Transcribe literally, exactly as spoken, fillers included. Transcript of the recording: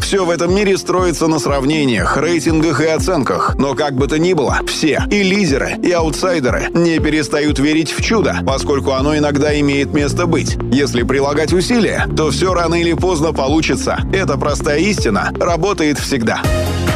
Все в этом мире строится на сравнениях, рейтингах и оценках. Но как бы то ни было, все, и лидеры, и аутсайдеры, не перестают верить в чудо, поскольку оно иногда имеет место быть. Если прилагать усилия, то все рано или поздно получится. Эта простая истина работает всегда.